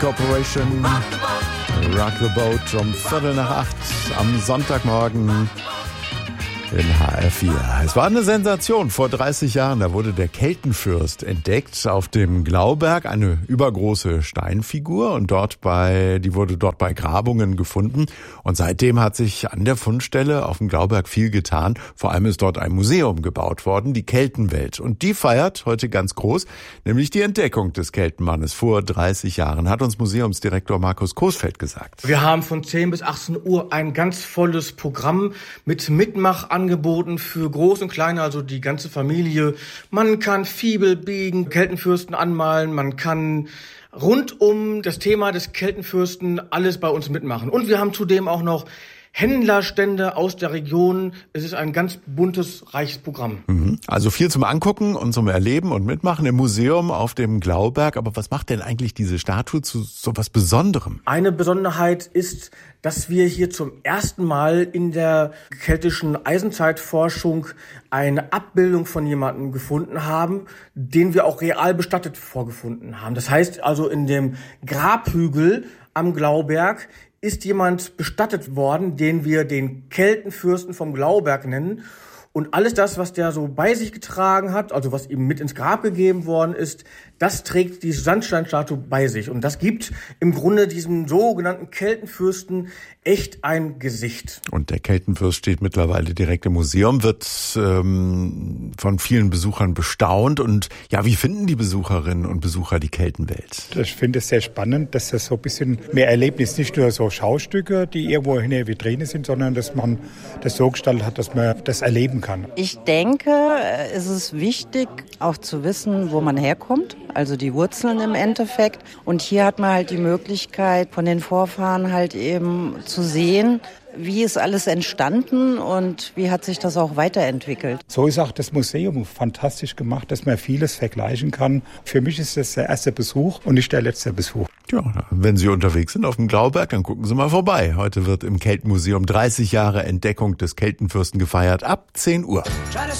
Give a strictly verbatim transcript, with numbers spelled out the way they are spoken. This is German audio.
Corporation, Rock the Boat um Viertel nach acht am Sonntagmorgen in H R vier. Es war eine Sensation. Vor dreißig Jahren, da wurde der Keltenfürst entdeckt auf dem Glauberg, eine übergroße Steinfigur, und dort bei, die wurde dort bei Grabungen gefunden. Und seitdem hat sich an der Fundstelle auf dem Glauberg viel getan. Vor allem ist dort ein Museum gebaut worden, die Keltenwelt. Und die feiert heute ganz groß, nämlich die Entdeckung des Keltenmannes vor dreißig Jahren, hat uns Museumsdirektor Markus Coesfeld gesagt. Wir haben von zehn bis achtzehn Uhr ein ganz volles Programm mit Mitmachangeboten für Groß und Kleine, also die ganze Familie. Man kann Fibel biegen, Keltenfürsten anmalen, man kann rund um das Thema des Keltenfürsten alles bei uns mitmachen. Und wir haben zudem auch noch Händlerstände aus der Region. Es ist ein ganz buntes, reiches Programm. Also viel zum Angucken und zum Erleben und Mitmachen im Museum auf dem Glauberg. Aber was macht denn eigentlich diese Statue zu so was Besonderem? Eine Besonderheit ist, dass wir hier zum ersten Mal in der keltischen Eisenzeitforschung eine Abbildung von jemandem gefunden haben, den wir auch real bestattet vorgefunden haben. Das heißt also, in dem Grabhügel am Glauberg ist jemand bestattet worden, den wir den Keltenfürsten vom Glauberg nennen. Und alles das, was der so bei sich getragen hat, also was ihm mit ins Grab gegeben worden ist, das trägt die Sandsteinstatue bei sich. Und das gibt im Grunde diesem sogenannten Keltenfürsten echt ein Gesicht. Und der Keltenfürst steht mittlerweile direkt im Museum, wird ähm, von vielen Besuchern bestaunt. Und ja, wie finden die Besucherinnen und Besucher die Keltenwelt? Ich finde es sehr spannend, dass das so ein bisschen mehr Erlebnis, nicht nur so Schaustücke, die irgendwo in der Vitrine sind, sondern dass man das so gestaltet hat, dass man das erleben kann. Ich denke, es ist wichtig, auch zu wissen, wo man herkommt, also die Wurzeln im Endeffekt. Und hier hat man halt die Möglichkeit, von den Vorfahren halt eben zu sehen, wie ist alles entstanden und wie hat sich das auch weiterentwickelt. So ist auch das Museum fantastisch gemacht, dass man vieles vergleichen kann. Für mich ist das der erste Besuch und nicht der letzte Besuch. Ja, wenn Sie unterwegs sind auf dem Glauberg, dann gucken Sie mal vorbei. Heute wird im Keltenmuseum dreißig Jahre Entdeckung des Keltenfürsten gefeiert ab zehn Uhr.